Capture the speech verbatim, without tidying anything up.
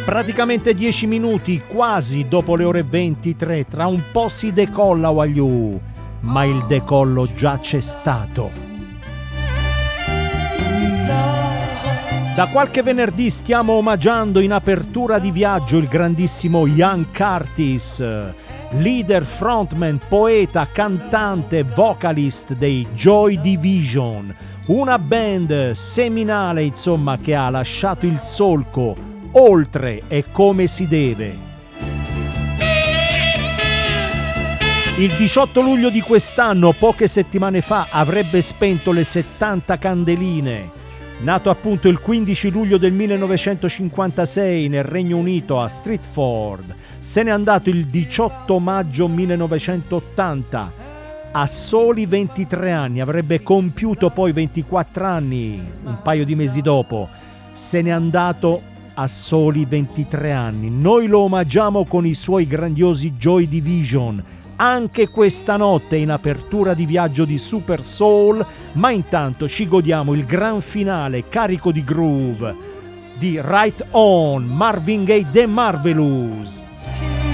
praticamente dieci minuti, quasi dopo le ore ventitré, tra un po' si decolla Wagyu, ma il decollo già c'è stato. Da qualche venerdì stiamo omaggiando in apertura di viaggio il grandissimo Ian Curtis, leader, frontman, poeta, cantante, vocalist dei Joy Division, una band seminale insomma che ha lasciato il solco oltre e come si deve. Il diciotto luglio di quest'anno, poche settimane fa, avrebbe spento le settanta candeline. Nato appunto il quindici luglio del millenovecentocinquantasei nel Regno Unito a Stretford, se n'è andato il diciotto maggio millenovecentottanta a soli ventitré anni, avrebbe compiuto poi ventiquattro anni un paio di mesi dopo, se n'è andato a soli ventitré anni. Noi lo omaggiamo con i suoi grandiosi Joy Division, anche questa notte in apertura di viaggio di Super Soul, ma intanto ci godiamo il gran finale carico di groove di Right On, Marvin Gaye The Marvelous.